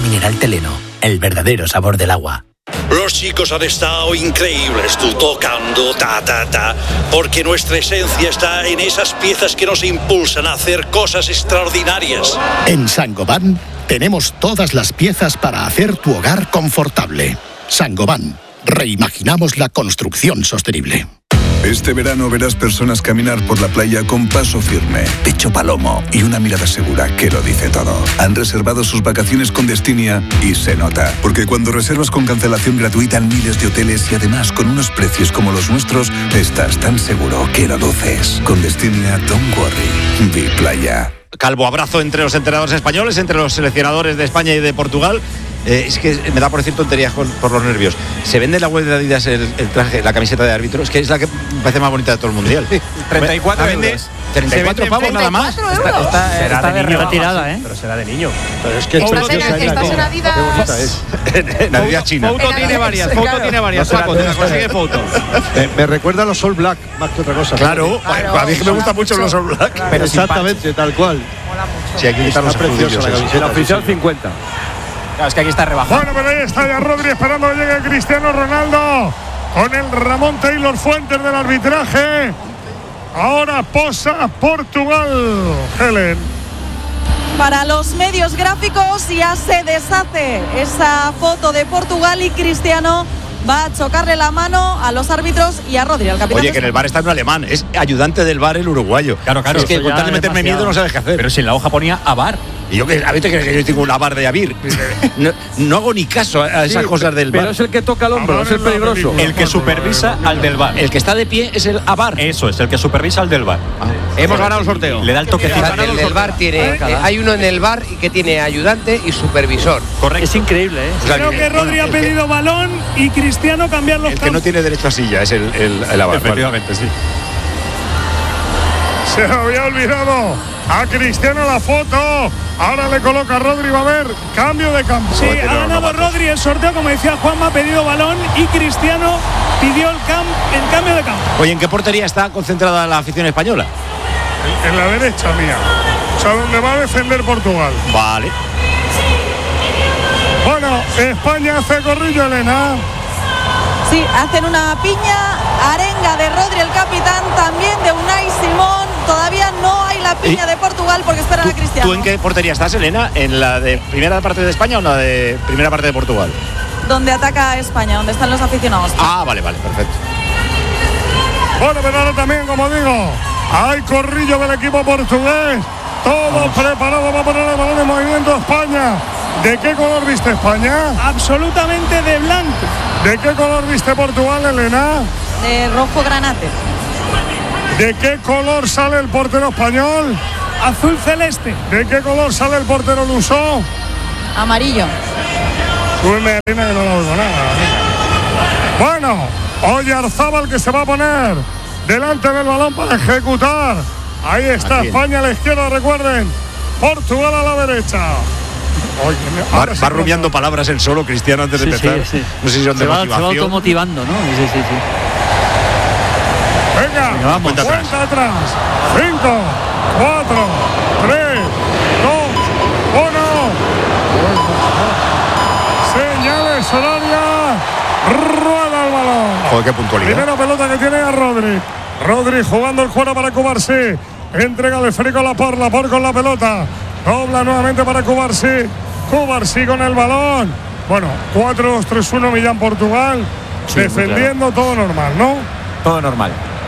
mineral Teleno, el verdadero sabor del agua. Los chicos han estado increíbles, tú tocando, porque nuestra esencia está en esas piezas que nos impulsan a hacer cosas extraordinarias. En Saint-Gobain tenemos todas las piezas para hacer tu hogar confortable. Saint-Gobain, reimaginamos la construcción sostenible. Este verano verás personas caminar por la playa con paso firme, pecho palomo y una mirada segura que lo dice todo. Han reservado sus vacaciones con Destinia y se nota. Porque cuando reservas con cancelación gratuita en miles de hoteles y además con unos precios como los nuestros, estás tan seguro que lo luces. Con Destinia, don't worry. Be playa. Calvo abrazo entre los entrenadores españoles, entre los seleccionadores de España y de Portugal. Es que me da por decir tonterías por los nervios. Se vende en la web de Adidas el traje, la camiseta de árbitro. Es que es la que me parece más bonita de todo el mundial. 34 euros. 34 pavos nada más. Está de retirada, Pero será de niño. Pero es que estás en Adidas. En Adidas China. Foto tiene varias. Paco, te la consigue foto. Me recuerda a los All Black más que otra cosa. Claro, a mí que me gustan mucho los All Black. Pero exactamente, tal cual. Sí, hay que quitar los preciosos. La oficial 50. Claro, es que aquí está rebajado. Bueno, pero ahí está ya Rodri esperando que llegue Cristiano Ronaldo con el Ramón Taylor Fuentes del arbitraje. Ahora posa Portugal, Helen. Para los medios gráficos ya se deshace esa foto de Portugal y Cristiano va a chocarle la mano a los árbitros y a Rodri, al capitán. Oye, que en el bar está un alemán, es ayudante del bar el uruguayo. Claro. Es que con tal de meterme miedo no sabes qué hacer. Pero si en la hoja ponía Avar. Y yo que a veces que yo tengo una bar de Avir. No hago ni caso a esas cosas del bar. Pero es el que toca el hombro, es el peligroso. El que supervisa al del bar. El que está de pie es el Avar. Eso es, el que supervisa al del bar. Hemos ganado el sorteo. Le da el toquecito. El del bar tiene. Hay uno en el bar que tiene ayudante y supervisor. Correcto. Es increíble, ¿eh? O sea, creo que Rodri ha pedido balón y Cristiano cambiar los campos. El que no tiene derecho a silla es el Avar. Efectivamente, sí. Se había olvidado a Cristiano la foto. Ahora le coloca a Rodri, va a haber cambio de campo. Sí, ha ganado Rodri el sorteo, como decía Juanma, ha pedido balón y Cristiano pidió el cambio de campo. Oye, ¿en qué portería está concentrada la afición española? En la derecha mía. O sea, donde va a defender Portugal. Vale. Bueno, España hace corrillo, Elena. Sí, hacen una piña, arenga de Rodri, el capitán, también de Unai Simón. Todavía no hay la piña de Portugal porque esperan a Cristiano. ¿Tú en qué portería estás, Elena? ¿En la de primera parte de España o en la de primera parte de Portugal? Donde ataca España, donde están los aficionados. Vale, perfecto. Bueno, pero ahora también, como digo, hay corrillo del equipo portugués. Todo preparado para poner el balón en movimiento España. ¿De qué color viste España? Absolutamente de blanco. ¿De qué color viste Portugal, Elena? De rojo granate. ¿De qué color sale el portero español? Azul celeste. ¿De qué color sale el portero luso? Amarillo. Súbeme, Elena, que no lo oigo nada. Bueno, Oyarzábal que se va a poner delante del balón para ejecutar. Ahí está España a la izquierda, recuerden. Portugal a la derecha. Oye, va rumiando palabras el solo Cristiano antes de empezar. Sí. No sé si son de motivación. Se va automotivando, ¿no? Sí. Venga, vamos. Cuenta atrás. 5, 4, 3, 2, 1. Señales horarias. Rueda el balón. Joder, qué puntualidad. Primera pelota que tiene a Rodri. Rodri jugando el cuero para Cubarsí. Entrega el esférico a Laporte con la pelota. Dobla nuevamente para Cubarsí. Cubarsí con el balón. Bueno, 4-2-3-1 Millán Portugal. Sí, defendiendo, claro. Todo normal, ¿no? Todo normal.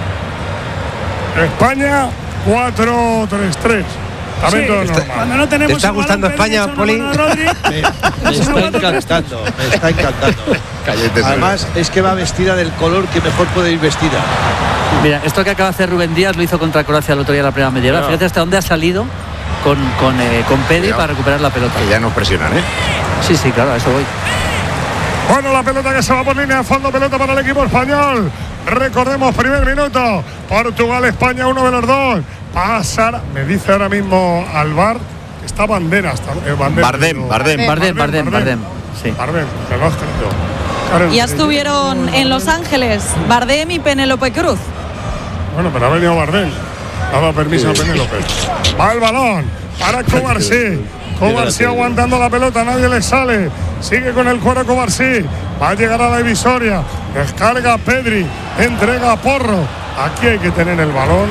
España 4-3-3. También todo normal. Cuando no tenemos. ¿Te está gustando España, Poli? Me está encantando. Además, es que va vestida del color que mejor puede ir vestida. Mira, esto que acaba de hacer Rubén Díaz lo hizo contra Croacia el otro día en la primera media hora. No. Fíjate hasta dónde ha salido con Pedri para recuperar la pelota. Que ya nos presionan, ¿eh? Sí, claro, a eso voy. Bueno, la pelota que se va por línea de fondo, pelota para el equipo español. Recordemos, primer minuto. Portugal, España, uno de los dos. Pasar, me dice ahora mismo al VAR, que está Banderas. Bardem. Sí. Bardem, que lo has escrito. Ya estuvieron en Los Ángeles Bardem y Penélope Cruz. Bueno, pero ha venido Bardem. Ha dado permiso a Penélope. Va el balón para Cubarsí. Cubarsí aguantando la pelota, nadie le sale. Sigue con el Cuero Cubarsí. Va a llegar a la divisoria. Descarga Pedri. Entrega a Porro. Aquí hay que tener el balón.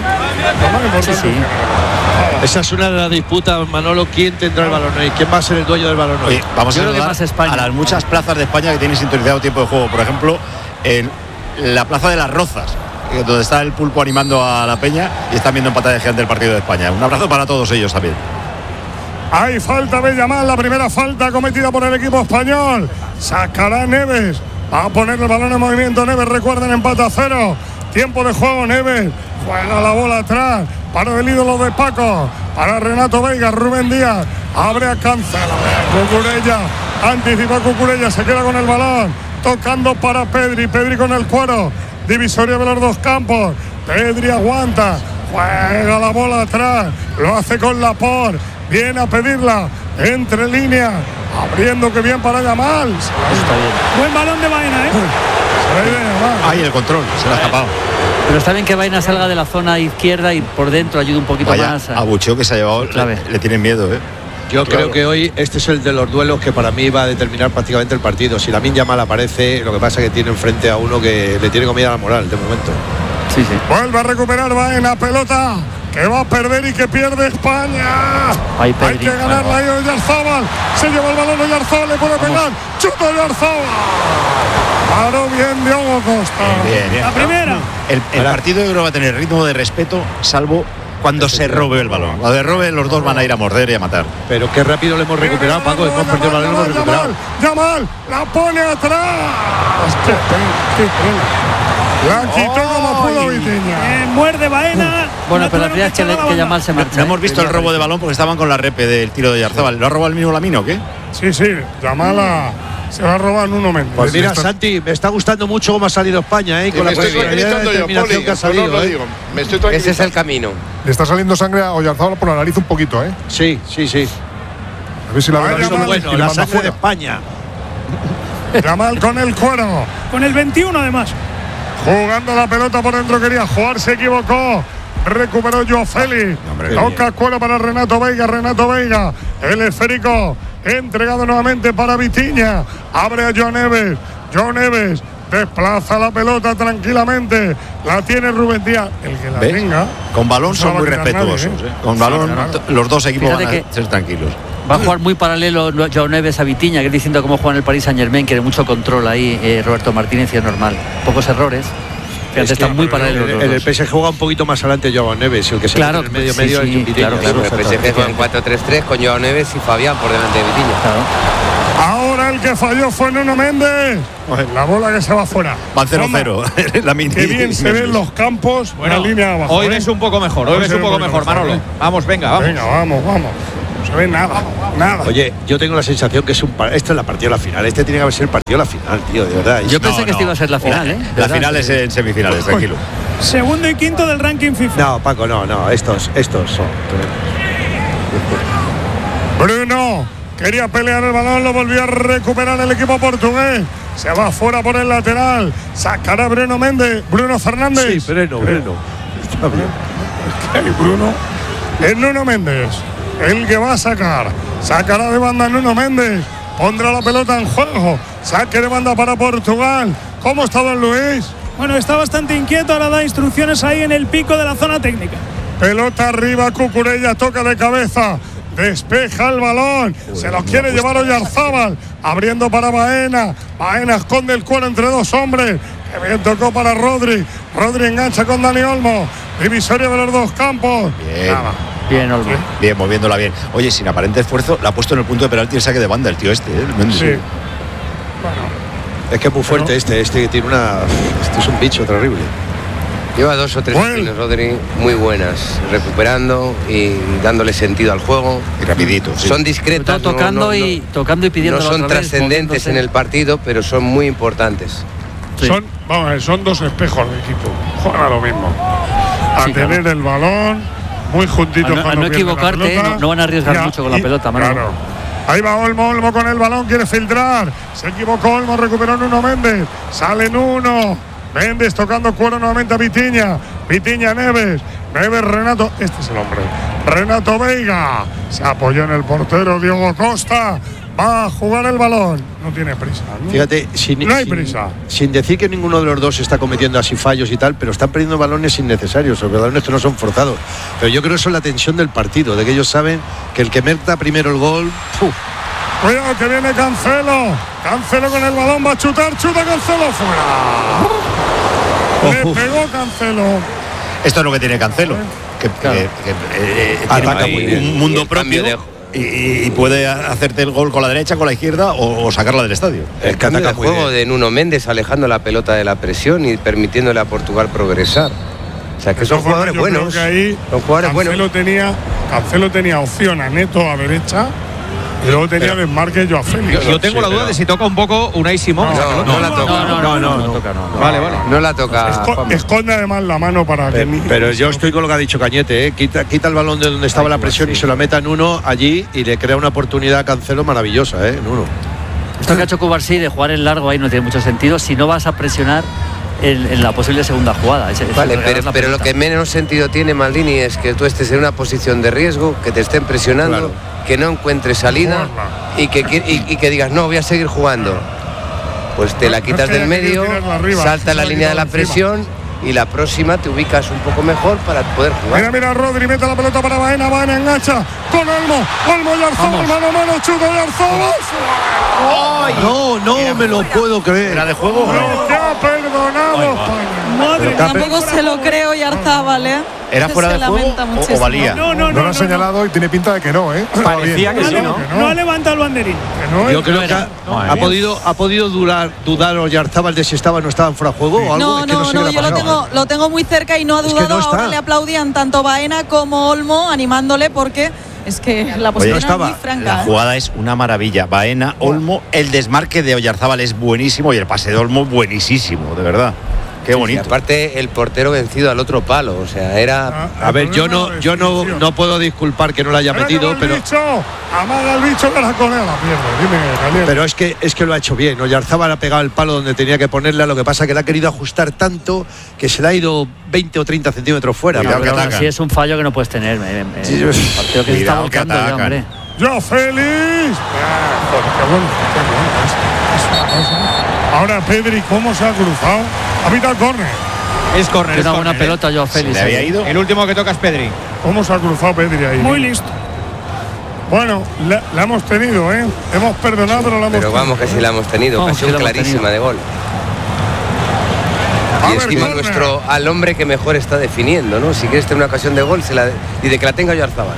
Esa es una de las disputas, Manolo. ¿Quién tendrá el balón hoy? ¿Quién va a ser el dueño del balón hoy? Vamos a las muchas plazas de España que tienen sintonizado tiempo de juego. Por ejemplo, en la plaza de las Rozas, donde está el Pulpo animando a la peña y están viendo en pantalla gigante el partido de España. Un abrazo para todos ellos también. Hay falta de Yamal, la primera falta cometida por el equipo español. Sacará Neves. Va a poner el balón en movimiento Neves. Recuerden, empate a 0. Tiempo de juego, Neves. Juega la bola atrás. Para el ídolo de Paco. Para Renato Veiga, Rubén Díaz. Abre a Cancela. Cucurella. Anticipa Cucurella. Se queda con el balón. Tocando para Pedri. Pedri con el Cuero. Divisoria de los dos campos. Pedri aguanta. Juega la bola atrás. Lo hace con Laporte. Viene a pedirla. Entre líneas. Abriendo que bien para Yamal. Está bien. Buen balón de Baena, Ahí el control. Se le ha escapado. Pero está bien que Baena salga de la zona izquierda y por dentro ayude un poquito más. Abucheo que se ha llevado. Le tienen miedo, Yo creo que hoy este es el de los duelos que para mí va a determinar prácticamente el partido. Si Lamine Yamal aparece, lo que pasa es que tiene enfrente a uno que le tiene comida la moral de momento. Sí. Vuelve a recuperar Baena, pelota que va a perder y que pierde España. Hay que ganarla ahí Oyarzábal. Se lleva el balón Oyarzábal, le puede pegar. Chuta Oyarzábal. Paró bien Diogo Costa. Bien. La primera. El partido yo creo va a tener ritmo de respeto, salvo cuando se robe el balón. Cuando se robe, los dos van a ir a morder y a matar. Pero qué rápido lo hemos recuperado, Paco. Hemos perdido el balón, lo hemos recuperado. Yamal, la pone atrás. La quitó como pudo Vitinha. Muerde Baena. Bueno, pero la realidad es que Yamal se marcha. No hemos visto el robo de balón porque estaban con la repe del tiro de Oyarzábal. ¿Lo ha robado el mismo Lamine o qué? Sí, Yamal se va a robar en un momento. Pues mira, Santi, me está gustando mucho cómo ha salido España, con la personalidad de determinación que ha salido. Ese es el camino. Le está saliendo sangre a Oyarzábal por la nariz un poquito, Sí. A ver si la verdad es bueno, la sangre de España. Yamal con el Cuero. Con el 21 además. Jugando la pelota por dentro, quería jugar, se equivocó. Recuperó Joao Félix. Toca Cuero para Renato Veiga. El esférico entregado nuevamente para Vitinha. Abre a Joao Neves. Desplaza la pelota tranquilamente. La tiene Rubén Díaz. El que la tenga. Con balón son muy respetuosos. Con balón los dos equipos van a ser tranquilos. Va a jugar muy paralelo Joao Neves a Vitinha, que es diciendo cómo juega en el Paris Saint-Germain. Quiere mucho control ahí Roberto Martínez y es normal. Pocos errores. Fíjate, están muy paralelos. En el PSG juega un poquito más adelante Joao Neves, el que se claro, mete en el medio es Vitinha. Claro. El PSG juega en 4-3-3 con Joao Neves y Fabián por delante de Vitinha. Ahora el que falló fue Nuno Méndez. La bola que se va afuera. Van 0-0. Qué bien se ven los campos. Bueno, la línea abajo. Hoy ves un poco mejor. Manolo. Vamos, venga. Venga, vamos. No se ve nada. Oye, yo tengo la sensación que esta es la partida de la final. Este tiene que ser el partido de la final, tío, de verdad. Yo pensé que esta iba a ser la final, La final es en semifinales, tranquilo. Segundo y quinto del ranking FIFA. No, Paco, no. Estos son. Bruno quería pelear el balón, lo volvió a recuperar el equipo portugués. Se va fuera por el lateral. Sacará Bruno Fernández. Sí, Bruno. Está bien. Bruno. Es Nuno Méndez el que va a sacar. Sacará de banda Nuno Méndez. Pondrá la pelota en juego. Saque de banda para Portugal. ¿Cómo está don Luis? Bueno, está bastante inquieto. Ahora da instrucciones ahí en el pico de la zona técnica. Pelota arriba, Cucurella toca de cabeza. Despeja el balón. Se lo quiere llevar Oyarzábal. Abriendo para Baena. Baena esconde el Cuero entre dos hombres. Que bien tocó para Rodri. Rodri engancha con Dani Olmo. Divisoria de los dos campos. Bien, Olmo. Bien, moviéndola bien. Oye, sin aparente esfuerzo, la ha puesto en el punto de penalti el saque de banda el tío este. Sí. Bueno. Es que es muy fuerte este que tiene este es un bicho terrible. Lleva 2 o 3 acciones, Rodri, muy buenas, recuperando y dándole sentido al juego. Y rapidito. Son discretas. Tocando y pidiendo. No son trascendentes en el partido, pero son muy importantes. Sí. Son dos espejos del equipo. Juegan a lo mismo. A tener el balón, muy juntitos. A no equivocarte, no van a arriesgar mucho con la pelota, Manuel. Claro. Ahí va Olmo con el balón, quiere filtrar. Se equivocó Olmo, recuperó Nuno Méndez. Sale Nuno. Méndez tocando Cuero nuevamente a Vitinha. Vitiña, Neves, Renato, este es el hombre, Renato Veiga, se apoyó en el portero Diogo Costa, va a jugar el balón, no tiene prisa, ¿no? Fíjate, no hay prisa. Sin decir que ninguno de los dos está cometiendo así fallos y tal, pero están perdiendo balones innecesarios, los balones que no son forzados. Pero yo creo que eso es la tensión del partido, de que ellos saben que el que meta primero el gol. Cuidado que viene Cancelo con el balón, va a chuta Cancelo fuera. Le pegó Cancelo. Esto es lo que tiene Cancelo, que ataca muy bien. Un mundo propio. Y puede hacerte el gol con la derecha, con la izquierda o sacarla del estadio. El cambio de juego de Nuno Méndez, alejando la pelota de la presión y permitiéndole a Portugal progresar. O sea, que son jugadores buenos. Son jugadores buenos. Cancelo tenía opción a Neto a derecha y luego tenía desmarque Joao Félix. Yo tengo la duda de si toca un poco Unai Simón. No la toca. No. Vale. No la toca. Esconde además la mano para que. Pero yo estoy con lo que ha dicho Cañete, Quita el balón de donde estaba la presión y se lo meta en uno allí y le crea una oportunidad a Cancelo maravillosa, Nuno. Esto que ha hecho Cubarsí de jugar en largo ahí no tiene mucho sentido si no vas a presionar en la posible segunda jugada. Vale, pero lo que menos sentido tiene, Maldini, es que tú estés en una posición de riesgo, que te estén presionando, que no encuentres salida y que digas, no, voy a seguir jugando. Pues te la quitas del medio, salta la línea de la presión y la próxima te ubicas un poco mejor para poder jugar. Mira, Rodri mete la pelota para Baena engancha con Olmo y Arzobal, mano a mano, chuta de Arzobal. No me lo puedo creer. ¿Era de juego? Te ha perdonado. Madre, tampoco se lo creo Yarzábal, ¿Era fuera de juego o valía? No lo ha señalado y tiene pinta de que no, Parecía que sí, ¿no? No ha levantado el banderín. Yo creo que ha podido dudar Oyarzábal de si estaba o no estaba en fuera de juego o algo. Yo lo tengo muy cerca y no ha dudado. Ahora le aplaudían tanto Baena como Olmo animándole porque es que la posición es muy franca. La jugada es una maravilla. Baena, Olmo, el desmarque de Oyarzábal es buenísimo y el pase de Olmo buenísimo, de verdad. Qué bonito. Y aparte el portero vencido al otro palo, o sea, era. A ver, yo no puedo disculpar que no lo haya metido, pero. Amaga el bicho que la colea la pierde. Dime, Caliente. Pero es que lo ha hecho bien. Oyarzábal ha pegado el palo donde tenía que ponerle, lo que pasa que le ha querido ajustar tanto que se le ha ido 20 o 30 centímetros fuera. Sí, es un fallo que no puedes tener. Partido que se está volcando ya, hombre. ¡Yo, Félix! ¡Qué bueno! Ahora Pedri, ¿cómo se ha cruzado? Ha pitado el córner. Es córner. Es una buena pelota, Joao Félix. ¿Le había ido? El último que toca es Pedri. ¿Cómo se ha cruzado Pedri ahí? Muy listo. Bueno, la hemos tenido, Hemos perdonado, pero la hemos tenido. Pero vamos que sí la hemos tenido. Ocasión clarísima de gol. Y encima al hombre que mejor está definiendo, ¿no? Si quieres tener una ocasión de gol y de que la tenga Oyarzábal.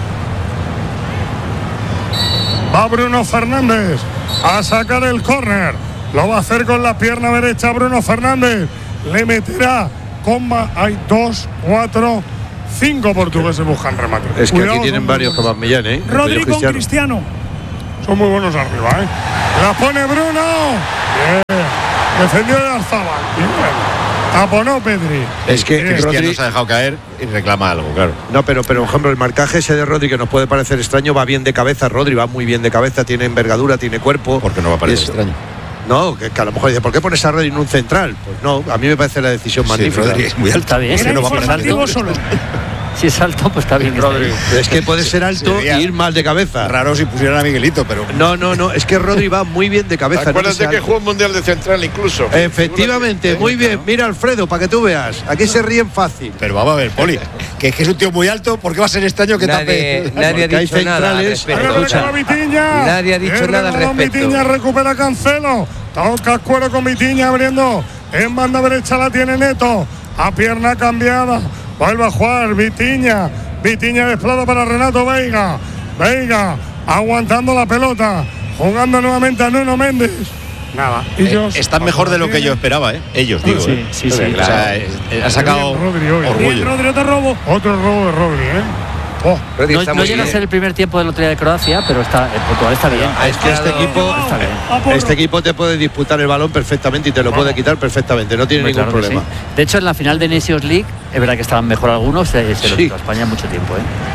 Va Bruno Fernández a sacar el córner. Lo va a hacer con la pierna derecha Bruno Fernández. Le meterá hay 2, 4, 5 portugueses buscan remate. Es que aquí tienen varios que van Millán, Rodri con Cristiano. Son muy buenos arriba, La pone Bruno. Bien. Defendió de Arzabal. Bien. Taponó Pedri. Es que Cristiano se ha dejado caer y reclama algo, claro. No, pero por ejemplo, el marcaje ese de Rodri, que nos puede parecer extraño, va bien de cabeza. Rodri va muy bien de cabeza, tiene envergadura, tiene cuerpo. Porque no va a parecer extraño. No, que a lo mejor dice, ¿por qué pones a Rodri en un central? Pues no, a mí me parece la decisión magnífica. Rodri es muy alta, bien. No va a pasar solo. Si es alto, pues está bien. Rodri. Es que puede ser alto e ir mal de cabeza. Raro si pusieran a Miguelito, pero. No, es que Rodri va muy bien de cabeza. Acuérdate que jugó un mundial de central incluso. Efectivamente, muy bien. Mira, Alfredo, para que tú veas. Aquí se ríen fácil. Pero vamos a ver, Poli, que es un tío muy alto, ¿por qué va a ser extraño que tape? Nadie ha dicho nada. Nadie ha dicho nada al respecto. Vitiña recupera Cancelo. Toca Cuero con Vitiña abriendo. En banda derecha la tiene Neto. A pierna cambiada. Vuelve a jugar Vitiña. Vitiña desplaza para Renato Veiga. Veiga aguantando la pelota. Jugando nuevamente a Nuno Méndez. Nada. Ellos están mejor de lo que yo esperaba, Ellos, digo. Sí. Claro. O sea, ha sacado orgullo. Bien, Rodri, otro robo de Rodri, No llega a ser el primer tiempo de la lotería de Croacia, pero Portugal está bien. Es que este equipo te puede disputar el balón perfectamente y te lo puede quitar perfectamente, no tiene ningún problema. Sí. De hecho, en la final de Nations League, es verdad que estaban mejor algunos, se lo quitó a España mucho tiempo.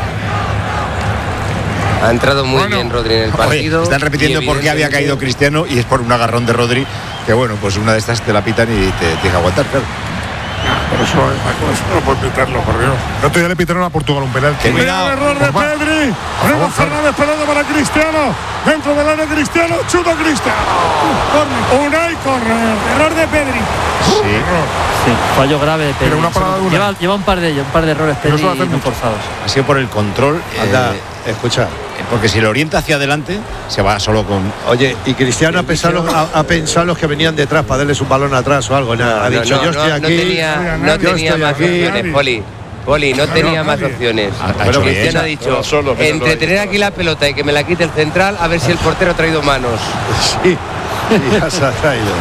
Ha entrado muy bien Rodri en el partido. Están repitiendo por qué había caído Cristiano y es por un agarrón de Rodri, que bueno, pues una de estas te la pitan y te tiene que aguantar, claro. Pero eso no puede pitarlo, por Dios. El otro día le pitaron a Portugal un penalti. Cuidado, error de Pedri. Bruno Fernández pelota para Cristiano. Dentro del área Cristiano. Chuta Cristiano. Unai corner. Error de Pedri. Sí, fallo grave de Pedri. Lleva un par de errores Pedri no forzados. Ha sido por el control. Escucha. Porque si lo orienta hacia adelante, se va solo con... Oye, y Cristiano ha pensado los que venían detrás para darles un balón atrás o algo. Nada. Ha dicho, yo estoy aquí. No tenía más opciones, Poli, no tenía más opciones. Pero Cristiano ha dicho, entretener aquí la pelota y que me la quite el central, a ver si el portero ha traído manos. Sí, ya se ha traído.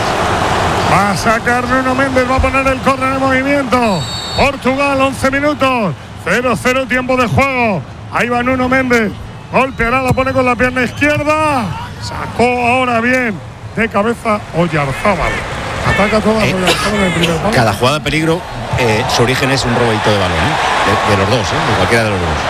Va a sacar Nuno Méndez, va a poner el córner en movimiento. Portugal, 11 minutos. 0-0 tiempo de juego. Ahí va Nuno Méndez. Golpeará, la pone con la pierna izquierda. Sacó ahora bien de cabeza Oyarzábal. Ataca toda Oyarzábal en el primer palo. Cada jugada de peligro, su origen es un robadito de balón, de los dos, de cualquiera de los dos.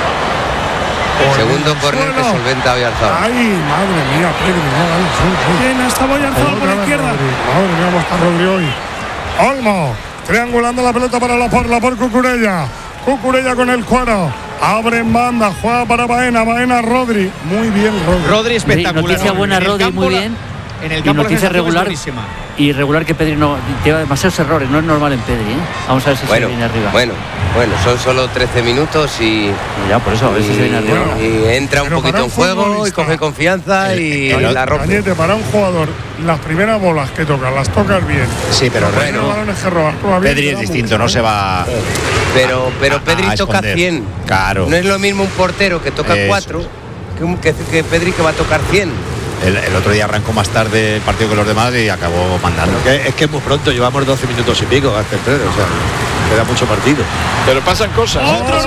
El segundo córner que solventa Oyarzábal. Ay, madre mía, Pedri. Bien, hasta Oyarzábal por la izquierda. Madre mía, cómo está Rodri hoy. Olmo, triangulando la pelota para la por Cucurella. Cucurella con el cuero. Abre en banda, juega para Baena, Rodri. Muy bien, Rodri. Rodri espectacular. Noticia buena, Rodri, muy bien. En el campo y noticia regular. Y regular que Pedri no lleva demasiados errores, no es normal en Pedri, Vamos a ver si se viene arriba. Bueno, son solo 13 minutos y ya por eso a ver si se viene arriba. Y entra un poquito en juego y coge confianza y la rompe. Cañete, para un jugador, las primeras bolas que toca, las tocas bien. Sí, pero Pedri es distinto, no se va. Pero Pedri toca 100. Claro. No es lo mismo un portero que toca 4 que Pedri que va a tocar 100. El otro día arrancó más tarde el partido que los demás y acabó mandando. Es que es muy pronto, llevamos 12 minutos y pico hasta el pleno, o sea, queda mucho partido. Pero pasan cosas.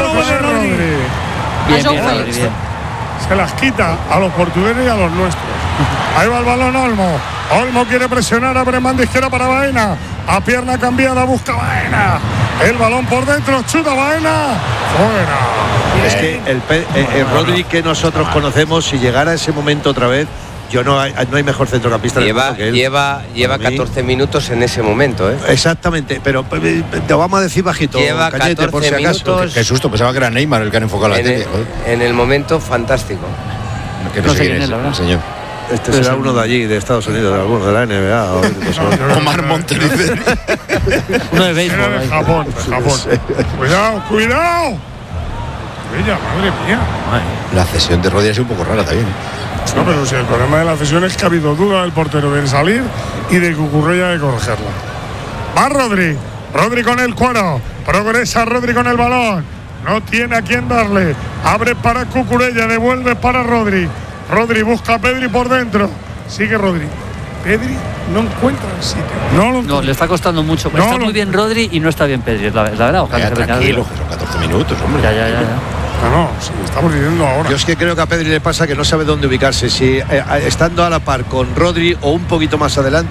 Bien. Se las quita a los portugueses y a los nuestros. Ahí va el balón Olmo. Olmo quiere presionar, abre manda izquierda para Baena. A pierna cambiada busca Baena. El balón por dentro, chuta Baena. Fuera. Es que el Rodri que nosotros conocemos, si llegara ese momento otra vez, no hay mejor centrocampista del mundo que él. Lleva 14 minutos en ese momento, Exactamente, pero te vamos a decir bajito. Lleva Cañete, 14 por si acaso. minutos. Qué susto, pensaba que era Neymar el que han enfocado la tele. En el momento fantástico. Que no sé quién es el señor. Este será uno de allí, de Estados Unidos, de alguno, de la NBA. Omar Montes. Uno de béisbol. De Japón. Cuidado. Bella, madre mía. La cesión de Rodri es un poco rara también. No, pero si el problema de la cesión es que ha habido duda del portero de salir y de Cucurella de corregirla. Va Rodri. Rodri con el cuero. Progresa Rodri con el balón. No tiene a quién darle. Abre para Cucurella. Devuelve para Rodri. Rodri busca a Pedri por dentro. Sigue Rodri. Pedri no encuentra el sitio. No, le está costando mucho. Está muy bien Rodri y no está bien Pedri, la verdad. Ojalá tranquilo, son 14 minutos, hombre. Ya. No, sí, estamos diciendo ahora. Yo es que creo que a Pedri le pasa que no sabe dónde ubicarse. Si estando a la par con Rodri o un poquito más adelante.